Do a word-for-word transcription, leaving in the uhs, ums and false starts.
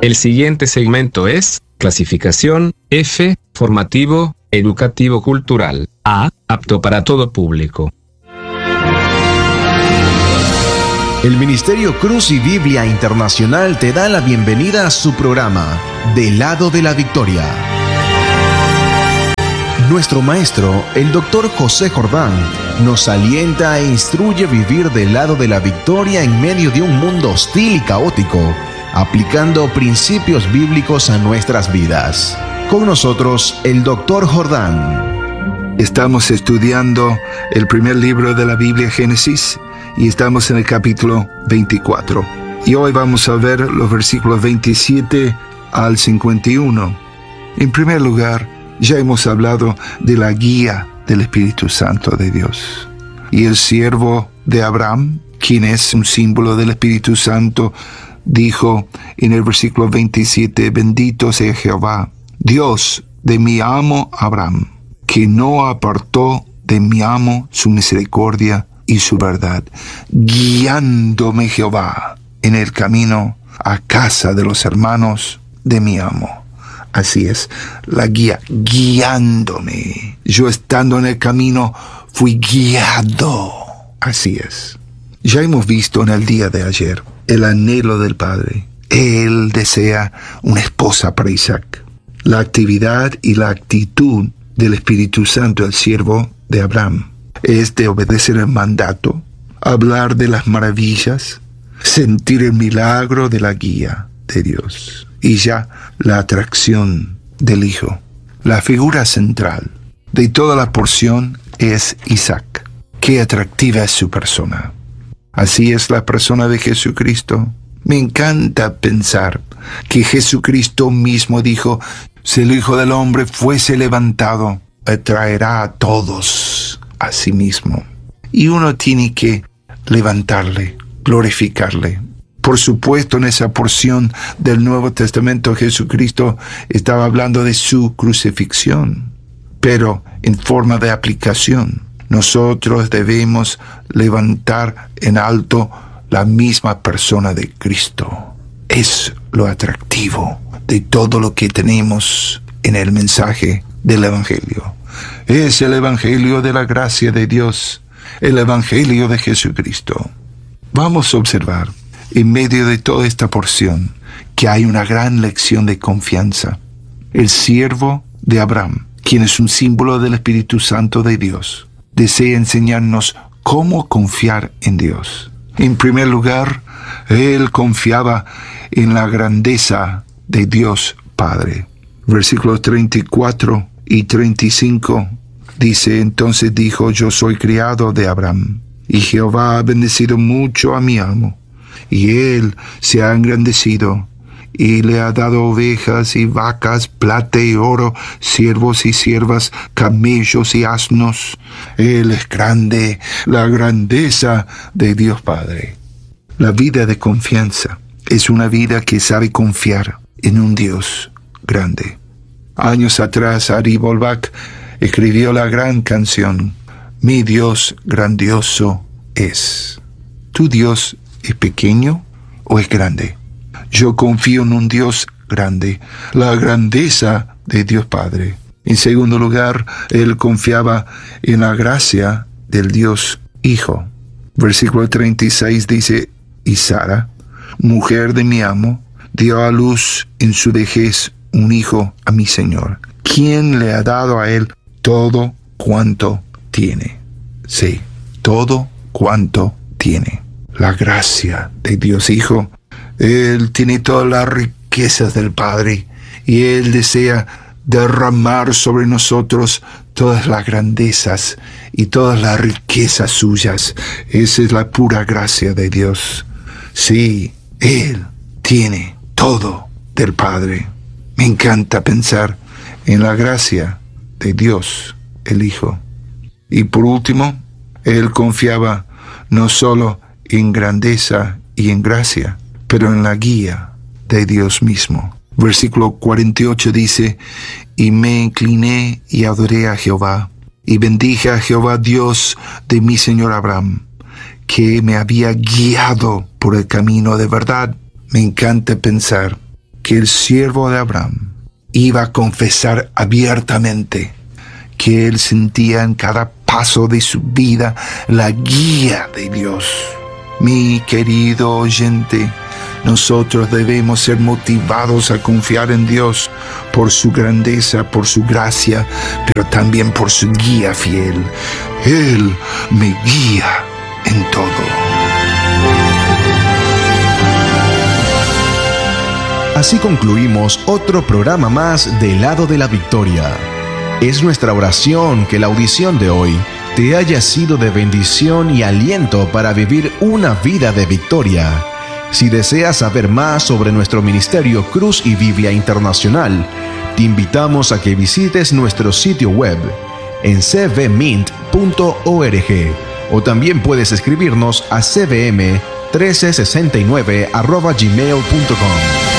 El siguiente segmento es clasificación F, formativo, educativo cultural. A, apto para todo público. El Ministerio Cruz y Biblia Internacional te da la bienvenida a su programa, Del Lado de la Victoria. Nuestro maestro, el doctor José Jordán, nos alienta e instruye a vivir del lado de la victoria en medio de un mundo hostil y caótico, aplicando principios bíblicos a nuestras vidas. Con nosotros, el doctor Jordán. Estamos estudiando el primer libro de la Biblia, Génesis, y estamos en el capítulo veinticuatro. Y hoy vamos a ver los versículos veintisiete al cincuenta y uno. En primer lugar, ya hemos hablado de la guía del Espíritu Santo de Dios. Y el siervo de Abraham, quien es un símbolo del Espíritu Santo, dijo en el versículo veintisiete, bendito sea Jehová, Dios de mi amo Abraham, que no apartó de mi amo su misericordia y su verdad, guiándome Jehová en el camino a casa de los hermanos de mi amo. Así es, la guía, guiándome. Yo estando en el camino, fui guiado. Así es. Ya hemos visto en el día de ayer el anhelo del Padre. Él desea una esposa para Isaac. La actividad y la actitud del Espíritu Santo, el siervo de Abraham, es de obedecer el mandato, hablar de las maravillas, sentir el milagro de la guía de Dios. Y ya la atracción del Hijo. La figura central de toda la porción es Isaac. Qué atractiva es su persona. Así es la persona de Jesucristo. Me encanta pensar que Jesucristo mismo dijo, si el Hijo del Hombre fuese levantado, atraerá a todos a sí mismo. Y uno tiene que levantarle, glorificarle. Por supuesto, en esa porción del Nuevo Testamento, Jesucristo estaba hablando de su crucifixión, pero en forma de aplicación. Nosotros debemos levantar en alto la misma persona de Cristo. Es lo atractivo de todo lo que tenemos en el mensaje del Evangelio. Es el Evangelio de la gracia de Dios, el Evangelio de Jesucristo. Vamos a observar en medio de toda esta porción que hay una gran lección de confianza. El siervo de Abraham, quien es un símbolo del Espíritu Santo de Dios, desea enseñarnos cómo confiar en Dios. En primer lugar, él confiaba en la grandeza de Dios Padre. Versículos treinta y cuatro y treinta y cinco dice, entonces dijo, yo soy criado de Abraham, y Jehová ha bendecido mucho a mi amo, y él se ha engrandecido, y le ha dado ovejas y vacas, plata y oro, siervos y siervas, camellos y asnos. Él es grande, la grandeza de Dios Padre. La vida de confianza es una vida que sabe confiar en un Dios grande. Años atrás, Ari Volbach escribió la gran canción, Mi Dios grandioso es. ¿Tu Dios es pequeño o es grande? Yo confío en un Dios grande, la grandeza de Dios Padre. En segundo lugar, él confiaba en la gracia del Dios Hijo. Versículo treinta y seis dice, y Sara, mujer de mi amo, dio a luz en su vejez un hijo a mi Señor, quien le ha dado a él todo cuanto tiene. Sí, todo cuanto tiene. La gracia de Dios Hijo. Él tiene todas las riquezas del Padre y Él desea derramar sobre nosotros todas las grandezas y todas las riquezas suyas. Esa es la pura gracia de Dios. Sí, Él tiene todo del Padre. Me encanta pensar en la gracia de Dios, el Hijo. Y por último, Él confiaba no solo en grandeza y en gracia, pero en la guía de Dios mismo. Versículo cuarenta y ocho dice, y me incliné y adoré a Jehová, y bendije a Jehová Dios de mi Señor Abraham, que me había guiado por el camino de verdad. Me encanta pensar que el siervo de Abraham iba a confesar abiertamente que él sentía en cada paso de su vida la guía de Dios. Mi querido oyente, nosotros debemos ser motivados a confiar en Dios por su grandeza, por su gracia, pero también por su guía fiel. Él me guía en todo. Así concluimos otro programa más del Lado de la Victoria. Es nuestra oración que la audición de hoy te haya sido de bendición y aliento para vivir una vida de victoria. Si deseas saber más sobre nuestro ministerio Cruz y Biblia Internacional, te invitamos a que visites nuestro sitio web en c v mint punto org o también puedes escribirnos a c v m trece sesenta y nueve arroba gmail punto com.